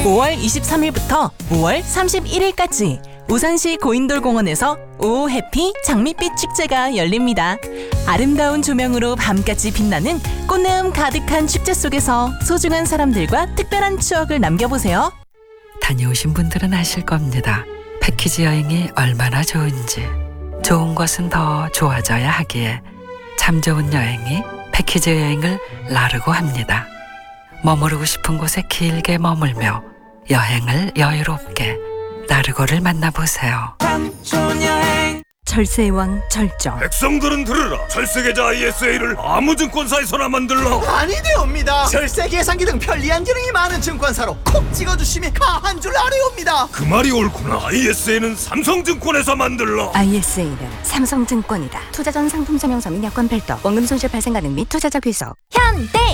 5월 23일부터 5월 31일까지 우산시 고인돌공원에서 오 해피 장밋빛 축제가 열립니다. 아름다운 조명으로 밤까지 빛나는 꽃내음 가득한 축제 속에서 소중한 사람들과 특별한 추억을 남겨보세요. 다녀오신 분들은 아실 겁니다. 패키지 여행이 얼마나 좋은지. 좋은 것은 더 좋아져야 하기에 참 좋은 여행이 패키지 여행을 나르고 합니다. 머무르고 싶은 곳에 길게 머물며 여행을 여유롭게 나르고를 만나보세요. 절세의 왕 절정. 백성들은 들으라. 절세계좌 ISA를 아무 증권사에서나 만들라. 아니되옵니다. 절세 계산기 등 편리한 기능이 많은 증권사로 콕 찍어주시면 가한 줄 아뢰옵니다. 그 말이 옳구나. ISA는 삼성증권에서 만들라. ISA는 삼성증권이다. 투자 전 상품 설명서 및 여건 별도, 원금 손실 발생 가능 및 투자자 귀속. 현대